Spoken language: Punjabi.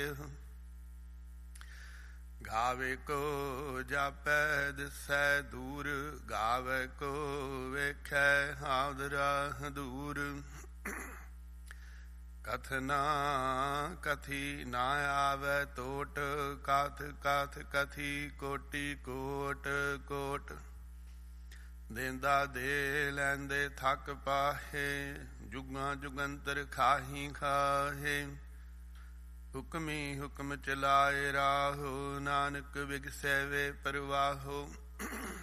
ਗਾਵੇ ਕੋ ਜਾਪੈ ਦਿਸੈ ਦੂਰ, ਗਾਵੇ ਕੋ ਵੇਖੈ ਹਾਦਰਾ ਦੂਰ। ਕਥਨਾ ਕਥੀ ਨਾ ਆਵੈ ਟੋਟ, ਕਥ ਕਥ ਕਥੀ ਕੋਟੀ ਕੋਟ ਕੋਟ। ਦੇਂਦਾ ਦੇ ਲੈਂਦੇ ਥੱਕ ਪਾਹੇ, ਜੁਗਾਂ ਜੁਗੰਤਰ ਖਾਹੀ ਖਾਹੇ। ਹੁਕਮੀ ਹੁਕਮ ਚਲਾਏ ਰਾਹੋ, ਨਾਨਕ ਵਿਗਸੈ ਵੇ ਪਰਵਾਹੋ।